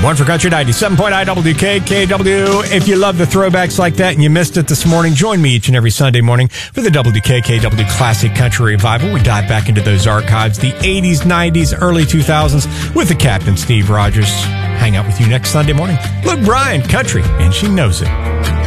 One for Country 97.9 WKKW. If you love the throwbacks like that and you missed it this morning, join me each and every Sunday morning for the WKKW Classic Country Revival. We dive back into those archives, the 80s, 90s, early 2000s with the Captain Steve Rogers. Hang out with you next Sunday morning. Luke Bryan, country, and she knows it.